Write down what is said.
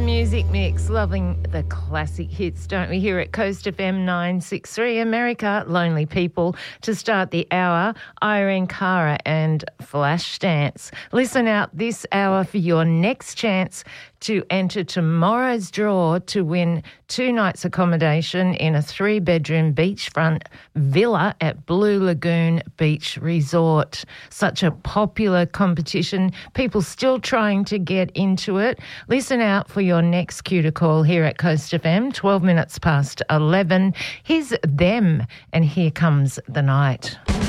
Music Mix, loving the classic hits, don't we, here at Coast FM 963 America, Lonely People. To start the hour, Irene Cara and Flashdance. Listen out this hour for your next chance to enter tomorrow's draw to win 2 nights accommodation in a 3-bedroom beachfront villa at Blue Lagoon Beach Resort. Such a popular competition. People still trying to get into it. Listen out for your next cue to call here at Coast FM, 12 minutes past 11. Here's Them, and Here Comes the Night.